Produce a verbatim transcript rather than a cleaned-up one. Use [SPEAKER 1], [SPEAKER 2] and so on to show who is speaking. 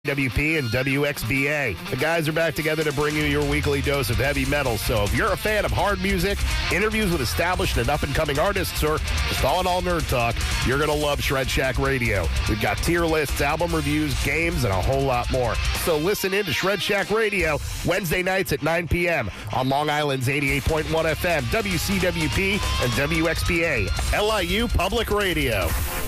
[SPEAKER 1] W P and W X B A. The guys are back together to bring you your weekly dose of heavy metal. So if you're a fan of hard music, interviews with established and up-and-coming artists, or just all in all nerd talk, you're going to love Shred Shack Radio. We've got tier lists, album reviews, games, and a whole lot more. So listen in to Shred Shack Radio Wednesday nights at nine p.m. on Long Island's eighty-eight point one F M, W C W P, and W X B A, L I U Public Radio.